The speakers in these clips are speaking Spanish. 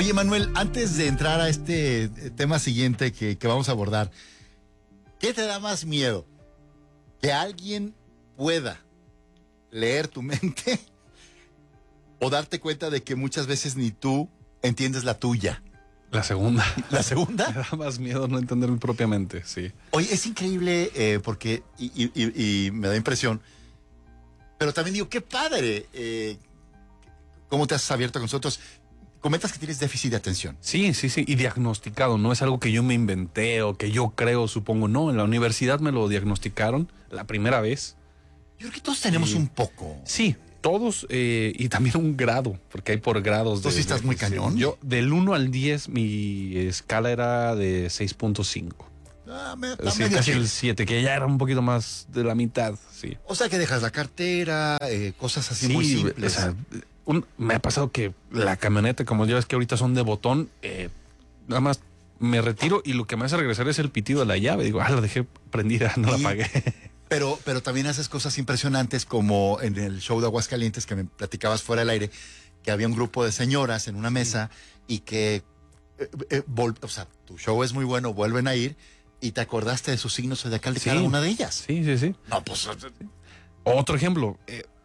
Oye, Manuel, antes de entrar a este tema siguiente que vamos a abordar, ¿qué te da más miedo? ¿Que alguien pueda leer tu mente o darte cuenta de que muchas veces ni tú entiendes la tuya? La segunda. ¿La segunda? Me da más miedo no entender mi propia mente, sí. Oye, es increíble porque, y me da impresión, pero también digo, qué padre, cómo te has abierto con nosotros. Comentas que tienes déficit de atención. Sí, y diagnosticado, no es algo que yo me inventé o que yo creo, supongo, no, en la universidad me lo diagnosticaron la primera vez. Yo creo que todos tenemos un poco. Sí, todos, y también un grado, porque hay por grados. ¿Tú sí estás muy cañón? Yo, del 1 al 10, mi escala era de 6.5. Sí, casi el 7, que ya era un poquito más de la mitad, sí. O sea que dejas la cartera, cosas así muy simples. O sea, me ha pasado que la camioneta, como ya ves que ahorita son de botón, nada más me retiro y lo que me hace regresar es el pitido de la llave. Digo, la dejé prendida, no la apagué. Pero también haces cosas impresionantes como en el show de Aguascalientes que me platicabas fuera del aire, que había un grupo de señoras en una mesa y que, o sea, tu show es muy bueno, vuelven a ir y te acordaste de sus signos zodiacales de cada una de ellas. Sí. No, pues... Otro ejemplo,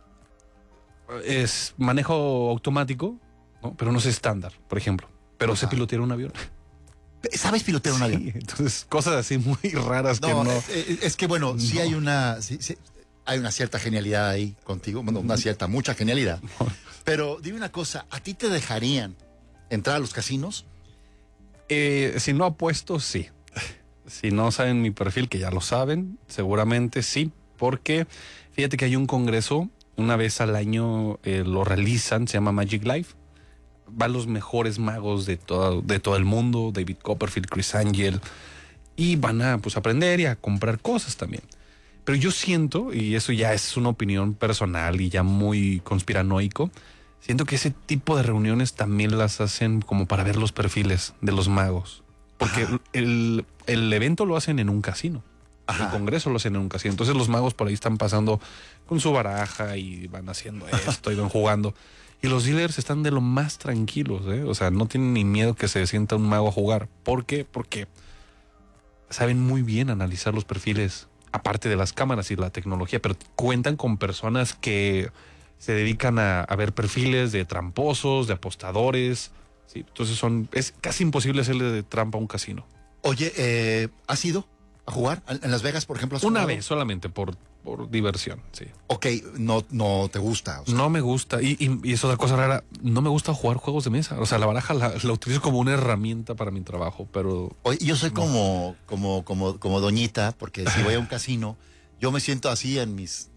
es manejo automático, ¿no? Pero no es estándar, por ejemplo. Pero sé pilotear un avión. ¿Sabes pilotear un avión? Entonces, cosas así muy raras que no... Es que bueno, no. Sí hay una cierta genialidad ahí contigo, bueno, mucha genialidad. Pero dime una cosa, ¿a ti te dejarían entrar a los casinos? Si no apuesto, sí. Si no saben mi perfil, que ya lo saben, seguramente sí, porque fíjate que hay un congreso, una vez al año lo realizan, se llama Magic Life. Van los mejores magos de todo el mundo, David Copperfield, Chris Angel, y van a aprender y a comprar cosas también. Pero yo siento, y eso ya es una opinión personal y ya muy conspiranoico, siento que ese tipo de reuniones también las hacen como para ver los perfiles de los magos. Porque el evento lo hacen en un casino. Ajá. El congreso lo hacen en un casino. Entonces los magos por ahí están pasando con su baraja y van haciendo esto y van jugando. Y los dealers están de lo más tranquilos, ¿eh? O sea, no tienen ni miedo que se sienta un mago a jugar. ¿Por qué? Porque saben muy bien analizar los perfiles, aparte de las cámaras y la tecnología, pero cuentan con personas que se dedican a ver perfiles de tramposos, de apostadores. Sí, entonces es casi imposible hacerle de trampa a un casino. Oye, ¿has ido a jugar? ¿En Las Vegas, por ejemplo? Una vez solamente, por diversión, sí. Ok, no te gusta. O sea. No me gusta, y es otra cosa rara, no me gusta jugar juegos de mesa. O sea, la baraja la utilizo como una herramienta para mi trabajo, pero... Oye, yo soy como doñita, porque si voy a un casino, yo me siento así en mis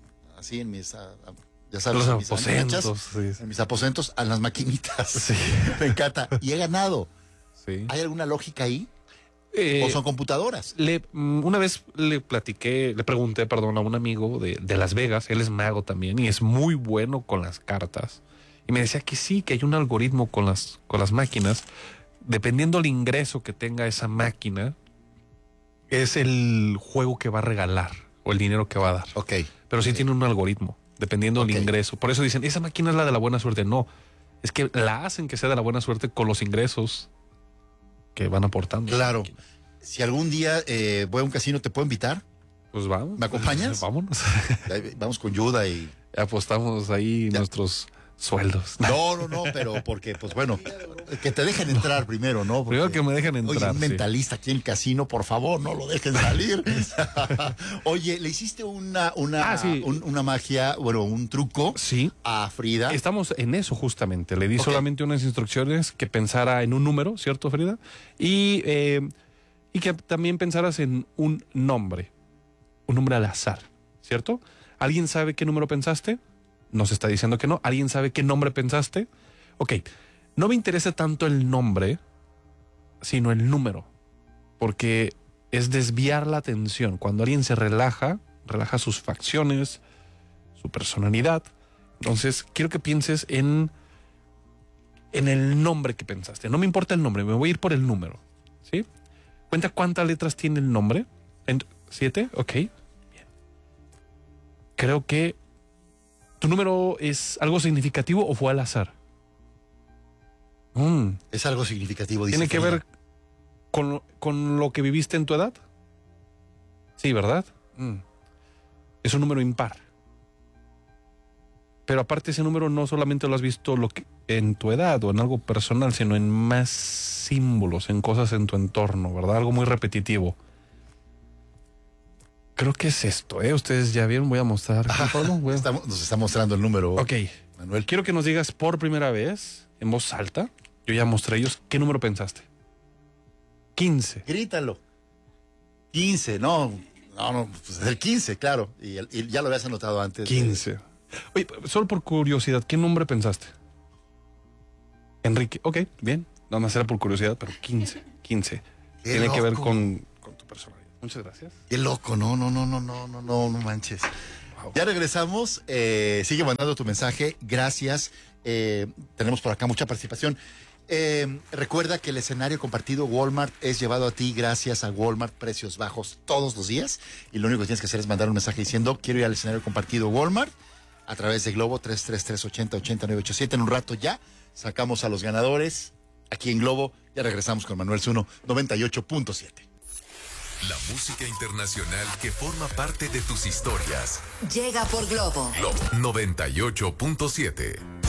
ya sabes, los aposentos, en mis aposentos, a las maquinitas. Sí. Me encanta. Y he ganado. Sí. ¿Hay alguna lógica ahí? ¿O son computadoras? Una vez le pregunté, a un amigo de Las Vegas, él es mago también y es muy bueno con las cartas. Y me decía que sí, que hay un algoritmo con las máquinas. Dependiendo del ingreso que tenga esa máquina, es el juego que va a regalar o el dinero que va a dar. Ok. Pero sí tiene un algoritmo, dependiendo del ingreso. Por eso dicen, esa máquina es la de la buena suerte. No, es que la hacen que sea de la buena suerte con los ingresos que van aportando. Claro. Si algún día voy a un casino, ¿te puedo invitar? Pues vamos. ¿Me acompañas? Vámonos. Vamos con Yuda y... Apostamos ahí nuestros sueldos. No, pero porque, pues bueno, que te dejen entrar primero, ¿no? Porque, primero que me dejen entrar. Oye, un mentalista aquí en el casino, por favor, no lo dejen salir. Oye, ¿le hiciste una magia, bueno, un truco a Frida? Estamos en eso justamente. Le di solamente unas instrucciones que pensara en un número, ¿cierto, Frida? Y que también pensaras en un nombre al azar, ¿cierto? ¿Alguien sabe qué número pensaste? Nos está diciendo que no. ¿Alguien sabe qué nombre pensaste? Ok, no me interesa tanto el nombre, sino el número, porque es desviar la atención. Cuando alguien se relaja sus facciones, su personalidad. Entonces, quiero que pienses en el nombre que pensaste. No me importa el nombre, me voy a ir por el número, ¿sí? Cuenta cuántas letras tiene el nombre. 7, ok. Bien. Creo que ¿tu número es algo significativo o fue al azar? Es algo significativo, dice ¿Tiene que Frida. ver con lo que viviste en tu edad? Sí, ¿verdad? Es un número impar. Pero aparte ese número no solamente lo has visto en tu edad o en algo personal, sino en más símbolos, en cosas en tu entorno, ¿verdad? Algo muy repetitivo. Creo que es esto, ¿eh? Ustedes ya vieron, voy a mostrar. Pablo, Nos está mostrando el número. Ok, Manuel. quiero que nos digas por primera vez, en voz alta, yo ya mostré ellos, ¿qué número pensaste? 15. Grítalo. 15, no, pues es el 15, claro. Y ya lo habías anotado antes. 15. Oye, solo por curiosidad, ¿qué nombre pensaste? Enrique. Ok, bien. Nada más era por curiosidad, pero 15. Tiene loco. que ver con tu personalidad. Muchas gracias. Qué loco, no manches. Wow. Ya regresamos. Sigue mandando tu mensaje. Gracias. Tenemos por acá mucha participación. Recuerda que el escenario compartido Walmart es llevado a ti gracias a Walmart, precios bajos todos los días. Y lo único que tienes que hacer es mandar un mensaje diciendo: quiero ir al escenario compartido Walmart a través de Globo 333-80-8987. En un rato ya sacamos a los ganadores aquí en Globo. Ya regresamos con Manuel Zuno 98.7. La música internacional que forma parte de tus historias. Llega por Globo. Globo 98.7.